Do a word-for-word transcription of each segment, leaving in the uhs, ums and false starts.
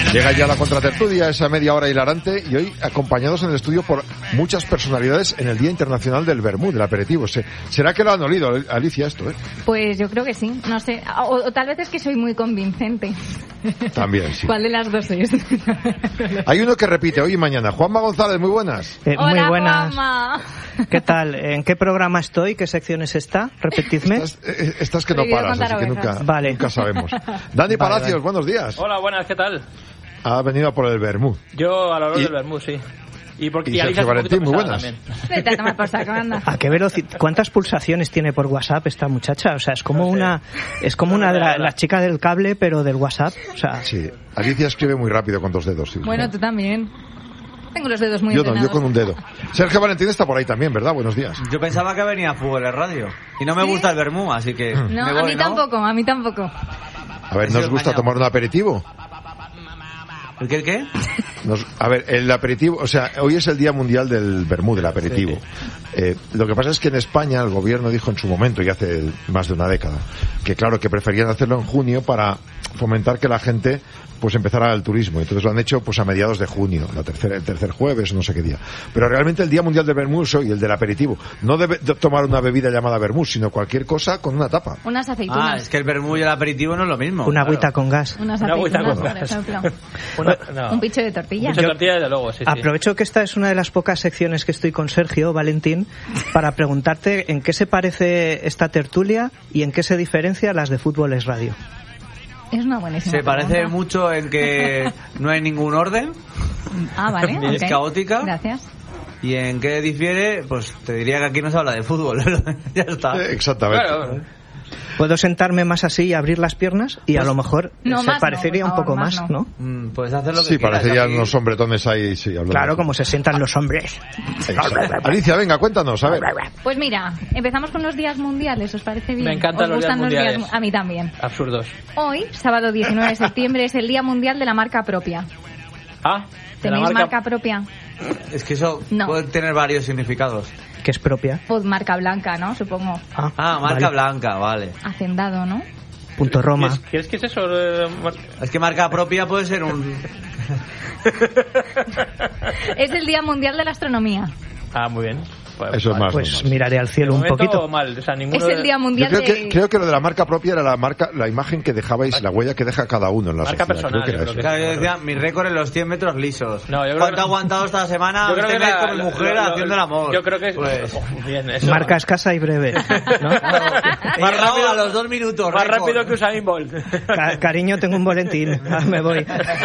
Llega ya la contratertulia, esa media hora hilarante, y hoy acompañados en el estudio por muchas personalidades en el Día Internacional del Vermú, del aperitivo. ¿Será que lo han olido, Alicia, esto? ¿eh? Pues yo creo que sí, no sé. O, o tal vez es que soy muy convincente. También, sí. ¿Cuál de las dos es? Hay uno que repite hoy y mañana. Juanma González, muy buenas. Eh, Hola, muy buenas. Juanma. ¿Qué tal? ¿En qué programa estoy? ¿Qué sección es esta? Repetidme. Estás, eh, estás que no Prohibido paras, contar así que ovejas. nunca, Vale. nunca sabemos. Dani Vale, Palacios, vale. buenos días. Hola, buenas, ¿qué tal? Ha venido por el Vermú. Yo a la hora Y- del Bermú, sí. Y, porque, y y Alicia Sergio es un poquito Valentín, muy pesada buenas. también. Vete a tomar por saco, anda. ¿A qué velocidad? ¿Cuántas pulsaciones tiene por WhatsApp esta muchacha? O sea, es como No sé. una es como una de la, la chica del cable, pero del WhatsApp. O sea, Sí, Alicia escribe muy rápido con dos dedos. Sí. Bueno, tú también. Tengo los dedos muy Yo no, yo entrenados. con un dedo. Sergio Valentín está por ahí también, ¿verdad? Buenos días. Yo pensaba que venía a Fútbol en Radio. Y no me ¿Sí? gusta el vermú, así que No, me a voy, mí ¿no? tampoco, a mí tampoco. A ver, He ¿nos sido gusta engañado. tomar un aperitivo? ¿El qué, el qué? Nos- a ver, el aperitivo, o sea, hoy es el Día Mundial del Vermú, del aperitivo. Eh, lo que pasa es que en España el gobierno dijo en su momento, y hace más de una década, que claro, que preferían hacerlo en junio para fomentar que la gente pues empezara el turismo. Entonces lo han hecho pues a mediados de junio, la tercera, el tercer jueves, no sé qué día. Pero realmente el Día Mundial del Vermú es hoy, el del aperitivo. No debe de tomar una bebida llamada vermú, sino cualquier cosa con una tapa. Unas Ah, aceitunas. es que el vermú y el aperitivo no es lo mismo. una claro. agüita con gas. Unas Una agüita aceitunas, con por gas. ejemplo. Una- no. Un picho de tortilla. Mucha tortilla, desde luego, sí, sí. Aprovecho que esta es una de las pocas secciones que estoy con Sergio Valentín para preguntarte en qué se parece esta tertulia y en qué se diferencia las de Fútbol es Radio. Es una buenísima Se parece pregunta. mucho en que no hay ningún orden Ah, vale. Es ok. caótica. Gracias. y en qué difiere, pues te diría que aquí no se habla de fútbol. Ya está. Eh, exactamente. Claro. ¿Puedo sentarme más así y abrir las piernas? Y a Pues- lo mejor No, se más no, parecería por un poco favor, más, más ¿no? Mm, puedes hacer lo que Sí, quieras. parecerían aquí. unos hombretones ahí, sí, hablando. Claro, como se sientan los hombres. Exacto. Alicia, venga, cuéntanos, a ver. Pues mira, empezamos con los días mundiales, ¿os parece bien? Me encantan ¿Os los días gustan mundiales. mu- A mí también. Absurdos. Hoy, sábado diecinueve de septiembre, es el Día Mundial de la Marca Propia. Ah, de la ¿Tenéis marca... marca propia? Es que eso No. puede tener varios significados. Que es propia. Pues marca blanca, ¿no? Supongo. Ah, Ah, marca vale. blanca, vale. Hacendado, ¿no? Punto Roma. ¿Quieres, ¿Quieres que es eso? Eh, mar- Es que marca propia puede ser un... Es el Día Mundial de la Astronomía. Ah, muy bien. Pues, Eso es vale. más. Pues normal. miraré al De cielo un momento, poquito. mal. O sea, ninguno Es el de- Día Yo Mundial creo de... que, creo que lo de la marca propia era la marca, la imagen que dejabais, la huella que deja cada uno en la Marca sociedad. personal, Creo que era yo eso. creo Claro, yo decía, mi récord en los cien metros lisos. No, yo creo ¿Cuánto que- ha aguantado esta semana? Yo creo Este que mes la- con mi lo- mujer lo- haciendo el amor. Yo creo que... Pues, Oh, bien, eso. Marca escasa y breve. ¿no? más rápido a los dos minutos. Más récord. rápido que Usain Bolt. Ca- cariño, tengo un boletín. Ah, me voy.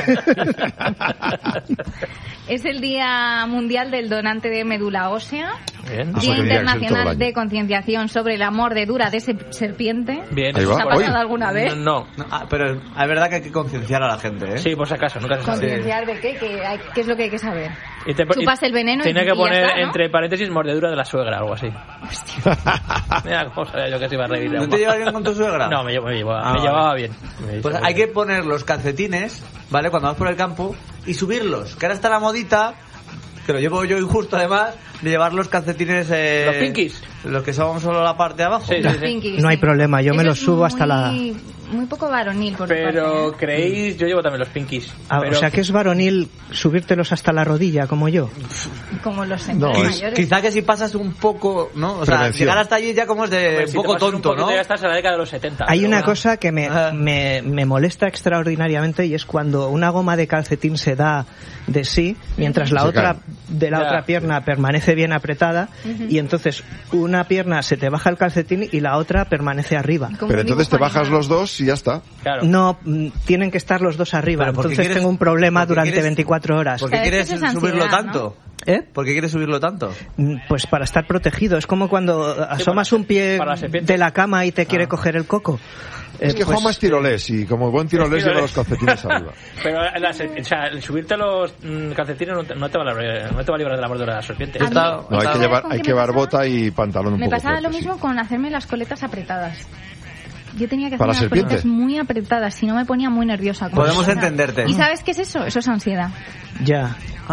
Es el Día Mundial del Donante de Médula Ósea. Bien. Ah, Día pues tendría que ser todo el Internacional año. de Concienciación sobre la mordedura de ese serpiente. Bien. Ahí eso va. ¿Os ha es bueno. pasado alguna vez? No. No, ah, pero es verdad que hay que concienciar a la gente, ¿eh? Sí, por si acaso, nunca se sabe. ¿Concienciar de qué? ¿Qué, hay- qué es lo que hay que saber? Y te- Chupas y el veneno y- Tiene y que ya poner está, ¿no? entre paréntesis mordedura de la suegra, algo así. Mira cómo sabía yo que se iba a reír. ¿No te llevas bien con tu suegra? No, me, llevo- me llevaba, Ah, me vale. llevaba bien. Me Pues llevaba hay que bien. poner los calcetines, ¿vale? Cuando vas por el campo y subirlos. Que ahora está la modita, que lo llevo yo injusto además, de llevar los calcetines... Eh, Los pinkies. Los que son solo la parte de abajo. Sí, sí, Los sí. pinkies, No hay sí. problema, yo me Eso los es subo hasta la- muy- Muy poco varonil, por tu Pero parte, creéis, yo llevo también los pinkies. Ah, pero o sea que es varonil subírtelos hasta la rodilla, como yo. ¿eh? Como los No, señores es- mayores. Quizá que si pasas un poco, ¿no? O sea, Prevención. llegar hasta allí ya como es de Hombre, un si poco te pasas tonto, un poquito ¿no? Ya estás en la década de los setenta. Hay pero una bueno. cosa que me, Ajá. me, me molesta extraordinariamente y es cuando una goma de calcetín se da de sí, mientras la Se otra cae. de la Ya. otra pierna permanece bien apretada y entonces una pierna se te baja el calcetín y la otra permanece arriba. Como Pero un entonces te dibujo bajas animado. los dos y ya está. Claro. No, mm, tienen que estar los dos arriba, Pero ¿por qué entonces quieres- tengo un problema por qué durante quieres- veinticuatro horas. ¿Por qué Sabes que quieres eso es subirlo ansiedad, tanto? ¿Eh? ¿Por qué quieres subirlo tanto? Mm, Pues para estar protegido. Es como cuando asomas para- un pie para la serpiente. de la cama y te quiere coger el coco. Es Eh, que pues, Juanma es tirolés y como buen tirolés Es lleva tirolés. los calcetines arriba. Pero la se- o sea, el subirte los mm, calcetines no te, no te va a librar, no te va a librar de la mordedura de la serpiente. A mí- Está- No, hay que ¿Sabes llevar, con hay qué que me llevar pasaba? bota y pantalón un Me poco pasaba lo fuerte, sí. mismo con hacerme las coletas apretadas. Yo tenía que hacer ¿Para las serpiente? coletas muy apretadas, si no me ponía muy nerviosa. con Podemos eso. entenderte. ¿Y sabes qué es eso? Eso es ansiedad. Ya. ¿Ah?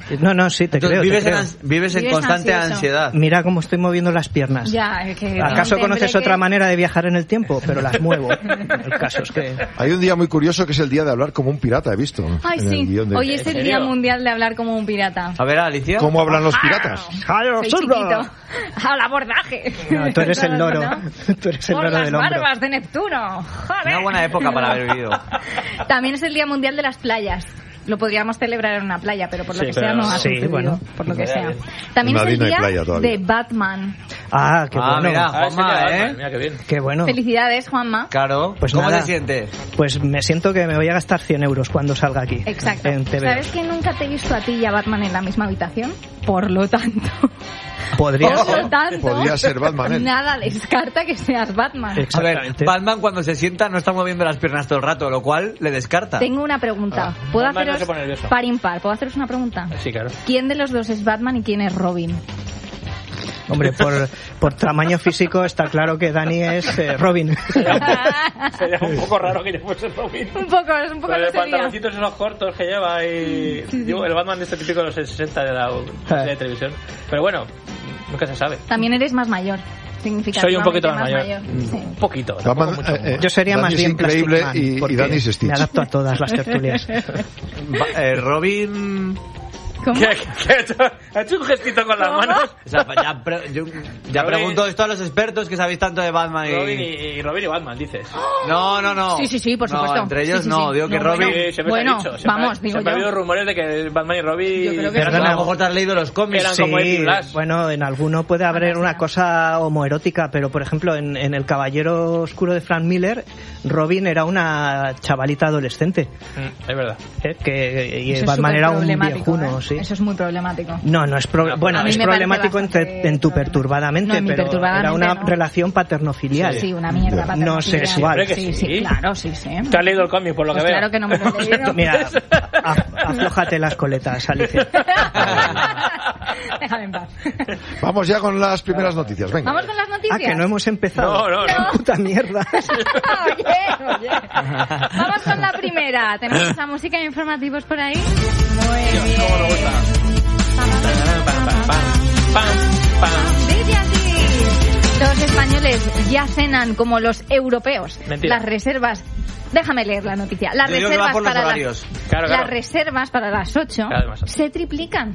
No, no, sí, te Entonces, creo. vives, te en, creo. ans- vives en Vives constante ansioso. ansiedad. Mira cómo estoy moviendo las piernas. Ya, es que ¿Acaso tendré conoces que- otra manera de viajar en el tiempo? Pero las muevo. El caso es que... Hay un día muy curioso que es el día de hablar como un pirata, he visto. Ay, en el sí. guión de- Hoy es el ¿En Día serio? Mundial de hablar como un pirata. A ver, Alicia. ¿Cómo hablan los piratas? Soy chiquito. Al abordaje. No, tú eres el loro. ¿No? Tú eres el Por loro las del hombro. barbas de Neptuno. Joder. Una buena época para haber vivido. También es el Día Mundial de las Playas. Lo podríamos celebrar en una playa, pero por lo Sí, que sea pero- no ha Sí, sucedido. bueno. Por lo que Mira, sea. bien. También En es el Madrid no hay día playa todavía. de Batman. Ah, qué Ah, bueno. mira. Ah, ese Juanma, día de ¿eh? Batman, Mira qué bien. Qué bueno. Felicidades, Juanma. Claro. Pues ¿Cómo nada. te sientes? Pues me siento que me voy a gastar cien euros cuando salga aquí. Exacto. En T V dos. ¿Sabes que nunca te he visto a ti y a Batman en la misma habitación? Por lo tanto... Podría Por ser. lo tanto... Podría ser Batman, ¿eh? Nada descarta que seas Batman. A ver, Exactamente. Batman cuando se sienta no está moviendo las piernas todo el rato, lo cual le descarta. Tengo una pregunta. ¿Puedo Batman no haceros se pone nervioso. par impar? ¿Puedo haceros una pregunta? Sí, claro. ¿Quién de los dos es Batman y quién es Robin? Hombre, por, por tamaño físico está claro que Dani es eh, Robin. Sería un poco raro que yo fuese Robin. un poco, es un poco Con lo los sería. pantaloncitos esos cortos que lleva y... Digo, el Batman de este típico de los sesenta de la serie de televisión. Pero bueno, nunca se sabe. También eres más mayor. Significa Soy un poquito más mayor. mayor. Sí. Un poquito. Batman, tampoco mucho. eh, eh, Yo sería Dani más es bien increíble Plastic Man, y, y porque Dani es Stitch. me adapto a todas las tertulias. Va- eh, Robin... ¿Cómo? ¿Qué, qué ha, hecho? ¿Ha hecho un gestito con las ¿Cómo? manos? O sea, ya, pre- yo- ya Robin- pregunto esto a los expertos que sabéis tanto de Batman y... Robin y, y Robin y Batman, dices. No, no, no. Sí, sí, sí, por No, supuesto. entre ellos Sí, sí, no, sí. digo que No, Robin... bueno. Sí, siempre Bueno, se ha dicho. Siempre, vamos, digo siempre yo. ha habido rumores de que Batman y Robin... Yo creo que Pero Perdona. a lo mejor te has leído los cómics. Eran como Eddie Sí, Blas. bueno, en alguno puede haber una cosa homoerótica, pero por ejemplo en, en El Caballero Oscuro de Frank Miller, Robin era una chavalita adolescente, Mm, es verdad. ¿eh? que y Eso es Batman súper era un problemático, viejuno, ¿eh? sí. Eso es muy problemático. No, no es pro- No, bueno, a mí es me parece problemático en, te- bastante en tu problema. perturbadamente, No, en mi pero perturbadamente era una no. relación paterno-filial. Sí, una mierda. No paterno-filial. sexual. Hombre, que Sí, sí. sí, claro, sí, sí. ¿Te has leído el cómic por lo Pues que veo? claro que no me lo he leído. Mira, a- aflójate las coletas, Alicia. Déjame en paz. Vamos ya con las primeras noticias, venga. Vamos con las noticias. Ah, que no hemos empezado. No, no, no. Puta mierda. oye, oye. Vamos con la primera. ¿Tenemos esa música de informativos por ahí? Muy bien. ¿Cómo me gusta? Pam, pam, pam, pam, pam. Dice así. Los españoles ya cenan como los europeos. Mentira. Las reservas... Déjame leer la noticia. Las Yo digo que va reservas por los para horarios. las, Claro, claro. las reservas para las ocho Cada vez más. se triplican.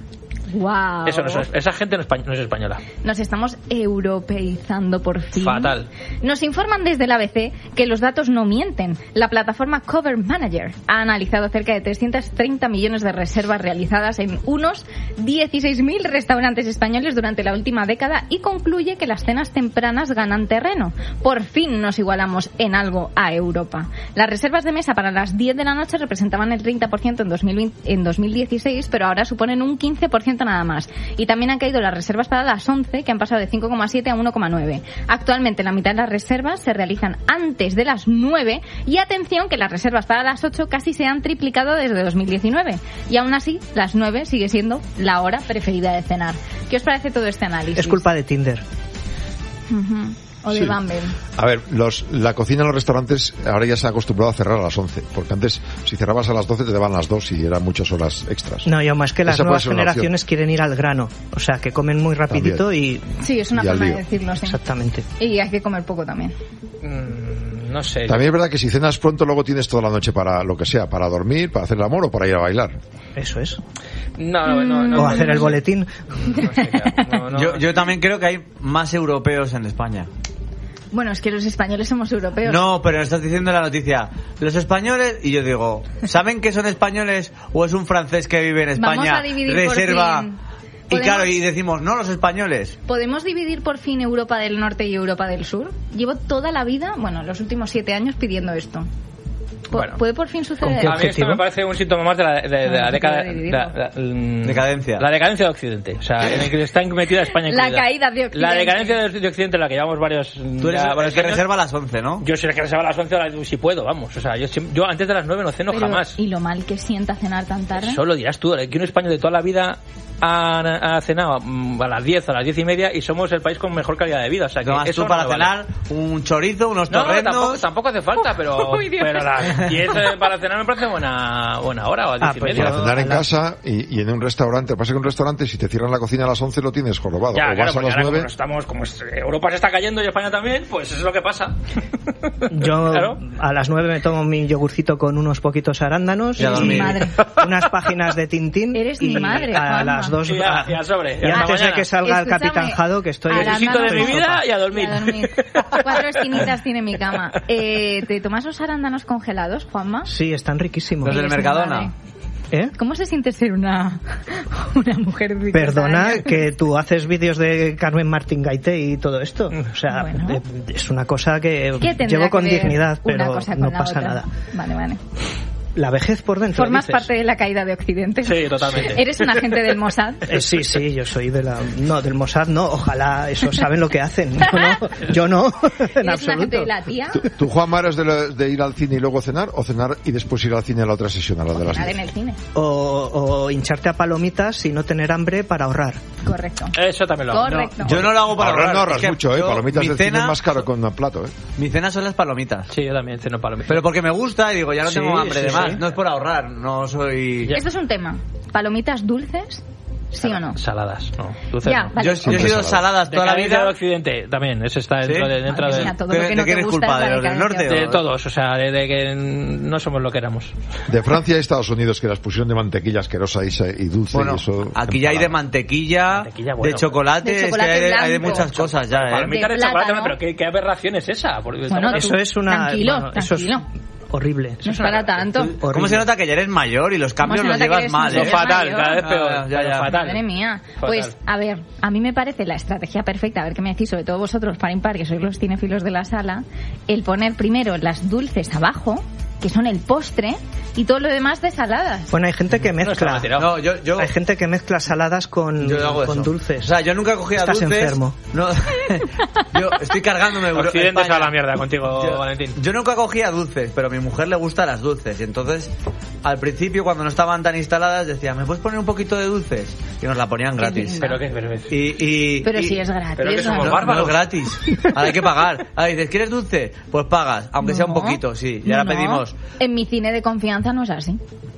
Wow. Eso no es, esa gente no es, espa- no es española. Nos estamos europeizando por fin. Fatal. Nos informan desde la A B C que los datos no mienten. La plataforma Cover Manager ha analizado cerca de trescientos treinta millones de reservas realizadas en unos dieciséis mil restaurantes españoles durante la última década y concluye que las cenas tempranas ganan terreno. Por fin nos igualamos en algo a Europa. Las reservas de mesa para las diez de la noche representaban el treinta por ciento en, dos mil veinte, en dos mil dieciséis, pero ahora suponen un quince por ciento nada más. Y también han caído las reservas para las once, que han pasado de cinco coma siete a uno coma nueve. Actualmente la mitad de las reservas se realizan antes de las nueve y atención que las reservas para las ocho casi se han triplicado desde dos mil diecinueve. Y aún así, las nueve sigue siendo la hora preferida de cenar. ¿Qué os parece todo este análisis? Es culpa de Tinder. Ujú. O de Sí. Bumble. A ver, los, la cocina en los restaurantes ahora ya se ha acostumbrado a cerrar a las once, porque antes si cerrabas a las doce te daban las dos y eran muchas horas extras. No, yo más que las Esa puede nuevas ser una generaciones quieren ir al grano. O sea, que comen muy rapidito y... Sí, es una Y al forma de lío. decirlo, sí. Exactamente. Y hay que comer poco también. Mm, no sé. También es verdad que si cenas pronto luego tienes toda la noche para lo que sea, para dormir, para hacer el amor o para ir a bailar. Eso es. No, no, no. no O no, hacer no el sé. boletín. No sé, no, no. Yo, yo también creo que hay más europeos en España. Bueno, es que los españoles somos europeos. No, pero estás diciendo en la noticia, los españoles, y yo digo, ¿saben que son españoles o es un francés que vive en España? Vamos a dividir por reserva. fin. Y ¿Podemos? claro, y decimos, no, los españoles. ¿Podemos dividir por fin Europa del Norte y Europa del Sur? Llevo toda la vida, bueno, los últimos siete años pidiendo esto. Po- Bueno. ¿Puede por fin suceder? ¿Con qué A mí esto objetivo? me parece un síntoma más de la, de, de la Ah, década... se puede dividirlo. la- la- mm, Decadencia. La decadencia de Occidente. O sea, en el que está metida España La incluida. caída de Occidente. La decadencia de, de Occidente en la que llevamos varios... Tú eres ya el varios que años. reserva a las once, ¿no? Yo soy el que reserva a las once horas, si puedo, vamos. O sea, yo, siem- yo antes de las nueve no ceno Pero, jamás. ¿y lo mal que sienta cenar tan tarde? Solo dirás tú, que un español de toda la vida ha, ha cenado mm, a las diez, a las diez y media y somos el país con mejor calidad de vida. O sea, que Tomas eso tú para no vale. cenar un chorizo, unos No, torrendos... tampoco, tampoco hace falta, pero, Uy, Dios. pero las Y eso para cenar me parece buena, buena hora, o a diez Ah, y pues media. Para cenar en la- casa y, y en un restaurante. Pasa que un restaurante, si te cierran la cocina a las once, lo tienes jorobado. Ya, o claro, vas a porque las ahora como nueve. no estamos, como es- Europa se está cayendo y España también, pues eso es lo que pasa. Yo Claro. a las nueve me tomo mi yogurcito con unos poquitos arándanos Y a Eres dormir. mi madre. unas páginas de Tintín. Eres y mi madre, a Juanma. las dos Y a- y a sobre, y y hasta antes de mañana. que salga el Escúchame, Capitán Jado, que estoy arándanos- Besito de mi estoy vida sopa. y a dormir. Y a dormir. Cuatro esquinitas tiene mi cama. Eh, ¿Te tomas los arándanos congelados, Juanma? Sí, están riquísimos. Los del Eres mi Mercadona. madre. ¿Eh? ¿Cómo se siente ser una, una mujer de Perdona años? que tú haces vídeos de Carmen Martín Gaité y todo esto. O sea, Bueno. eh, es una cosa que ¿Qué tendrá llevo con que ver dignidad, una pero cosa con no la pasa otra? nada. Vale, vale. La vejez por dentro. ¿Formas dices. parte de la caída de Occidente? Sí, totalmente. ¿Eres un agente del Mossad? Eh, sí, sí, yo soy de la... No, del Mossad no, ojalá eso saben lo que hacen. Yo no, yo no en ¿Eres un agente absoluto. de la tía? ¿Tú, tú, Juanma, eres de, lo- de ir al cine y luego cenar, o cenar y después ir al cine a la otra sesión, a la de las Cenar en diez? el cine. O, o hincharte a palomitas y no tener hambre para ahorrar. Correcto. Eso también lo hago. Correcto. Yo no lo hago para Ahorrar no ahorrar. ahorras Es que mucho, ¿eh? yo- Palomitas mi del cine cena- es más caro con un plato, ¿eh? Mi cena son las palomitas. Sí, yo también ceno palomitas. Pero porque me gusta y digo, ya no Sí, tengo hambre sí, de más. sí. No es por ahorrar, no soy... Ya. Esto es un tema. ¿Palomitas dulces? ¿Sí o no? Saladas, no. Dulces Ya, no. vale. Yo, yo he Siempre sido saladas. saladas toda la Decadencia vida. de Occidente también, eso está dentro ¿Sí? de... Dentro Madre de, mía, todo ¿De- lo que de no quién te es gusta culpa? es la ¿De los del decadencia. norte? de todos, o sea, de, de que no somos lo que éramos. De Francia y Estados Unidos, que las pusieron de mantequilla asquerosa y, se- y dulce Bueno, y eso... aquí ya hay de mantequilla, Mantequilla, bueno. de chocolate, De es que chocolate hay de, hay de blanco. muchas cosas ya, ¿eh? Palomitas de, De chocolate, plátano. pero ¿qué, qué aberración es esa? Porque Bueno, estamos- tú- Eso es una... tranquilo, bueno, eso es tranquilo. horrible. No es para tanto. ¿Cómo Horrible. se nota que ya eres mayor y los cambios se los nota que llevas eres mal, un eh? Lo fatal, mayor. cada vez peor. Ah, ya, pero ya. fatal. Madre mía. Fatal. Pues, a ver, a mí me parece la estrategia perfecta, a ver qué me decís, sobre todo vosotros, par impar, que sois los cinéfilos de la sala, el poner primero las dulces abajo, que son el postre, y todo lo demás de saladas. Bueno, hay gente que No está mezcla... mal tirado. No, yo, yo, Hay gente que mezcla saladas con, yo hago con eso. dulces. O sea, yo nunca cogía Estás dulces. enfermo. No, yo estoy cargándome Euro- Occidente España. está a la mierda contigo, Yo, Valentín. yo nunca cogía dulces, pero a mi mujer le gustan las dulces. Y entonces, al principio, cuando no estaban tan instaladas, decía, ¿me puedes poner un poquito de dulces? Y nos la ponían gratis. lindo. Pero qué, pero qué- Y, y, Pero y- si es gratis. pero que somos ¿no? No, bárbaros. no es gratis. Ahora hay que pagar. Ahora dices, ¿quieres dulce? Pues pagas, aunque sea un No. poquito, sí. Y ahora No. pedimos. En mi cine de confianza no es así.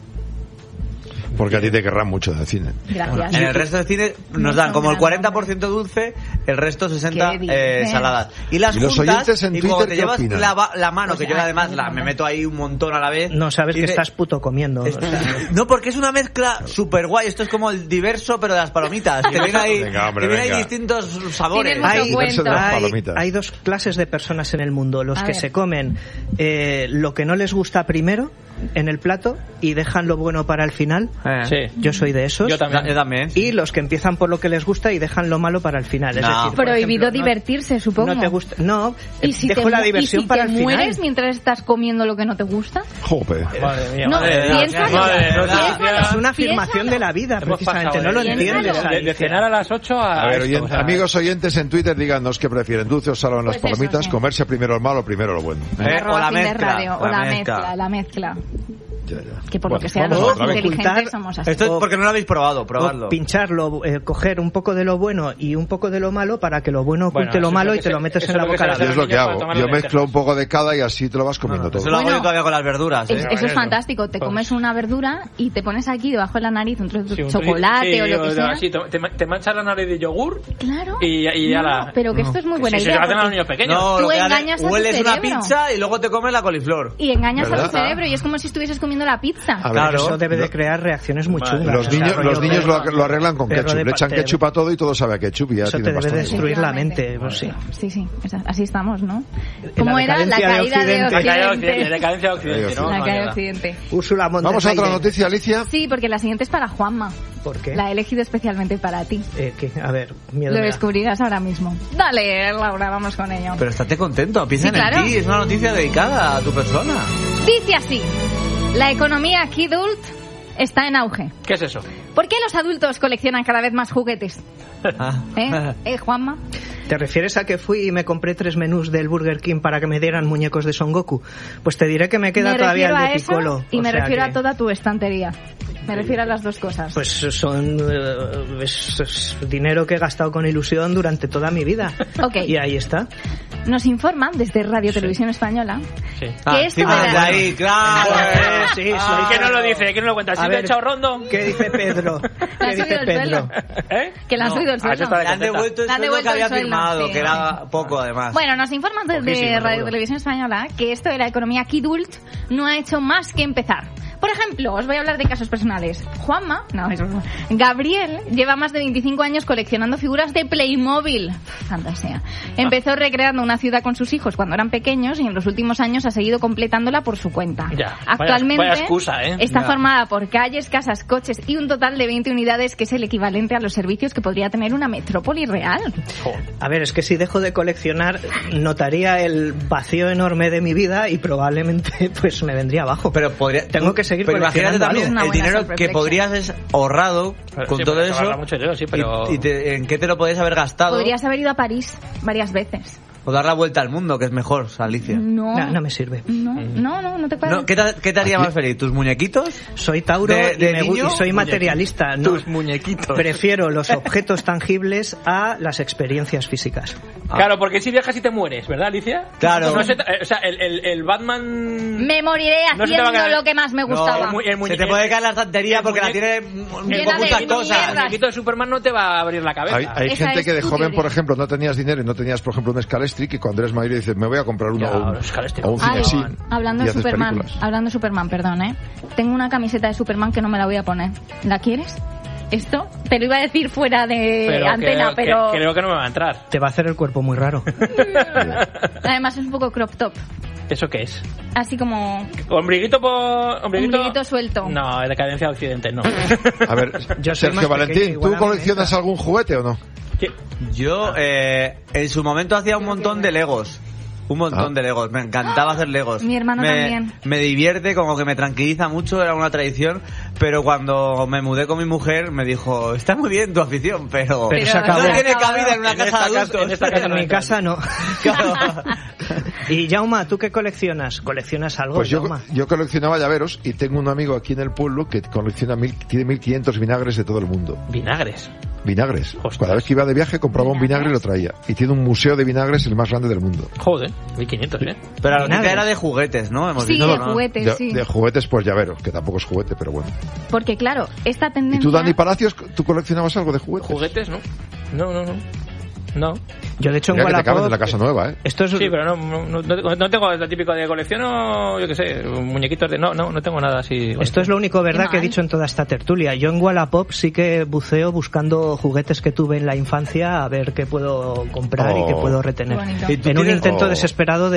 Porque a ti te querrán mucho del cine. Gracias. En el resto de cine No nos dan son como el gran cuarenta por ciento dulce, el resto sesenta ¿Qué eh, dices? saladas. Y las ¿Y los juntas, oyentes en y cuando Twitter te qué llevas opinan? la, ba- la mano, Pues que yo ya, además ya, la, ya. me meto ahí un montón a la vez. No sabes y que dice- estás puto comiendo. Es- o sea, No, porque es una mezcla súper guay. Esto es como el diverso, pero de las palomitas. Te vienen ahí, Venga, hombre, te vienen ahí venga. distintos sabores. Tienes mucho hay, cuento. de las hay- palomitas. hay dos clases de personas en el mundo. Los A que ver. se comen eh, lo que no les gusta primero en el plato y dejan lo bueno para el final. Eh. Sí. Yo soy de esos. Yo también. Yo también. Y los que empiezan por lo que les gusta y dejan lo malo para el final. Es No. decir, por Prohibido ejemplo, no- divertirse, supongo. No te gusta. No, ¿Y si dejo te, la mu- diversión ¿y si para te el final. mueres mientras estás comiendo lo que no te gusta? Jope. Madre mía, No, madre mía. piénsalo. Madre mía, Piénsalo. Es una afirmación Piénsalo. de la vida, Hemos precisamente. pasado No lo de- entiendes. Piénsalo. de, de Alicia. cenar a las ocho a, A ver, esto, oyen- o sea, amigos oyentes en Twitter, díganos qué prefieren, dulce o salado en las Pues eso, palomitas, sí. comerse primero el malo o primero lo bueno. Eh, Arroba o la fin de mezcla, radio, o la la mezcla. mezcla, la mezcla. Ya, ya. Que por lo Bueno, que sea, vamos los otra más vez. inteligentes Ocultar- somos así. Esto es O- porque no lo habéis probado, O probadlo. pincharlo, eh, coger un poco de lo bueno y un poco de lo malo para que lo bueno Bueno, oculte eso lo es malo lo y que te se- lo metes eso en la es lo que boca. se a la hace Yo vez. es lo que Para hago. tomar Yo las mezclo lentejas. un poco de cada y así te lo vas comiendo todo. Eso lo hago Bueno. yo todavía con las verduras, Es- ¿eh? eso es eso. fantástico. Te Pues- comes una verdura y te pones aquí debajo de la nariz un trozo sí, de un chocolate trocito- o lo que sí, sea. sí, te, te- te manchas la nariz de yogur Claro. y, y ya No, la... pero que esto es muy buena Sí, se idea. lo hacen a los porque- niños pequeños. No, Tú lo que hace- engañas a tu hueles una cerebro. pizza y luego te comes la coliflor. Y engañas a ¿Verdad? tu cerebro y es como si estuvieses comiendo la pizza. A ver, Claro. Eso debe de Lo- crear reacciones muy Vale. chungas. Los O sea, niños, rollo los niños perro- lo, lo arreglan con perro ketchup. de Le echan pastel. ketchup a todo y todo sabe a ketchup y ya Eso te tienen debe bastante. destruir la Efectivamente. mente. Pues sí. Sí, sí, esa- así estamos, ¿no? La ¿Cómo era la decadencia de caída de Occidente. La caída de Occidente, Occidente? decadencia de Occidente, ¿no? La caída de Mierda. Occidente. Úrsula von der Vamos a otra Leyen. noticia, Alicia. Sí, porque la siguiente es para Juanma. ¿Por qué? La he elegido especialmente para ti. Eh, que- a ver, miedo Lo me da. descubrirás ahora mismo. Dale, Laura, vamos con ello. Pero estate contento, piensa Sí, claro. en ti, es una noticia dedicada a tu persona. Dice así, la economía Kidult está en auge. ¿Qué es eso? ¿Por qué los adultos coleccionan cada vez más juguetes? Ah. ¿Eh? ¿Eh, Juanma? ¿Te refieres a que fui y me compré tres menús del Burger King para que me dieran muñecos de Son Goku? Pues te diré que me queda me todavía refiero el a de eso Piccolo. y o me sea refiero que- a toda tu estantería. Me refiero a las dos cosas. Pues son eh, es, es dinero que he gastado con ilusión durante toda mi vida. Ok. Y ahí está. nos informan desde Radio Televisión Española Sí. que Ah, esto encima de de la- ahí, claro. Sí, sí, Ah, ¿Quién no lo dice? ¿Quién no lo cuenta? A ¿Sí te ver, ha echado rondo? ¿Qué dice Pedro? Le ¿Qué han dice subido el Pedro? sueldo. ¿Eh? Que le han No. subido el Ah, sueldo. eso está Le han devuelto el Le han sueldo que devuelto el había sueldo, firmado, sí. que era poco además. Bueno, nos informan desde Poquísimo, Radio seguro. Televisión Española que esto de la economía Kidult no ha hecho más que empezar. Por ejemplo, os voy a hablar de casos personales. Juanma, no, eso no. Gabriel lleva más de veinticinco años coleccionando figuras de Playmobil. Fantasía. Empezó recreando una ciudad con sus hijos cuando eran pequeños y en los últimos años ha seguido completándola por su cuenta. Ya, Actualmente vaya- vaya excusa, ¿eh? está Ya. formada por calles, casas, coches y un total de veinte unidades, que es el equivalente a los servicios que podría tener una metrópoli real. A ver, es que si dejo de coleccionar, notaría el vacío enorme de mi vida y probablemente pues me vendría abajo. Pero podría, Tengo que seguir Pero imagínate coleccionando también algo. el Una buena dinero que self-reflection. podrías es ahorrado Pero con sí, todo pero te eso. ahorra mucho dinero, sí, pero- y, y te- ¿en qué te lo podrías haber gastado? Podrías haber ido a París varias veces. O dar la vuelta al mundo, que es mejor, Alicia. No. No, no me sirve. No, no, no, no te parece. No, ¿qué, te, qué te haría más feliz? ¿Tus muñequitos? Soy Tauro ¿De- y, de me gu- niño? y soy materialista. No, Tus muñequitos. prefiero los objetos tangibles a las experiencias físicas. Claro, porque si viajas y te mueres, ¿verdad, Alicia? Claro. No se te- eh, o sea, el, el, el Batman... Me moriré No se te va a haciendo quedar- lo que más me No, gustaba. el mu- el Se muñe- te puede caer la estantería el porque la muñe- tiene Llena con de muchas mierda. cosas. El muñequito de Superman no te va a abrir la cabeza. Hay, hay Esa gente es que de tu joven, teoría. por ejemplo, no tenías dinero y no tenías, por ejemplo, un Scalestri, que cuando eres mayor dices, me voy a comprar uno Ya, o un, los Scalestri. o un Ay, Cinexin. hablando y de haces Superman, películas. hablando de Superman, perdón, ¿eh? Tengo una camiseta de Superman que no me la voy a poner. ¿La quieres? Esto te lo iba a decir fuera de Pero antena, creo, pero que, creo que no me va a entrar. Te va a hacer el cuerpo muy raro. además es un poco crop top. ¿Eso qué es? Así como ¿Ombliguito por...? ¿Ombliguito? Ombliguito suelto. No, decadencia de Occidente, no. A ver, Yo soy Sergio más Valentín, pequeño, igual ¿tú a mí coleccionas esta. algún juguete o no? ¿Qué? Yo, eh, en su momento hacía un montón de Legos. Un montón Ah. de Legos. Me encantaba hacer Legos. Mi hermano me, también. Me divierte, como que me tranquiliza mucho, era una tradición. Pero cuando me mudé con mi mujer, me dijo, está muy bien tu afición, pero, Pero se acabó. no tiene Se acabó. cabida en una En casa esta de casa- adultos. en esta casa En no mi entra. casa no. Claro. Y Jauma, ¿tú qué coleccionas? ¿Coleccionas algo, Pues yo, Jauma? yo coleccionaba llaveros y tengo un amigo aquí en el pueblo que colecciona mil, tiene mil quinientos vinagres de todo el mundo. Vinagres. Vinagres. Ostras. Cada vez que iba de viaje compraba un vinagre y lo traía. Y tiene un museo de vinagres el más grande del mundo. Joder, mil quinientos, ¿eh? Pero la noticia Vinagres. era de juguetes, ¿no? Hemos Sí, dicho, de ¿no? juguetes, De, sí. de juguetes, pues llaveros, que tampoco es juguete, pero bueno. Porque claro, esta tendencia... ¿Y tú, Dani Palacios, tú coleccionabas algo de juguetes? ¿Juguetes, no? No, no, no. No. Yo de hecho en Mira que te caben Wallapop... en la casa nueva, ¿eh? Esto es... Sí, pero no, no, no, no tengo lo típico de colección o yo qué sé, muñequitos de... No, no, no tengo nada así. Esto es lo único verdad Qué que he mal. dicho en toda esta tertulia. Yo en Wallapop sí que buceo buscando juguetes que tuve en la infancia a ver qué puedo comprar y qué Oh. puedo retener. Qué bonito. ¿Y tú En un tienes- intento Oh. desesperado de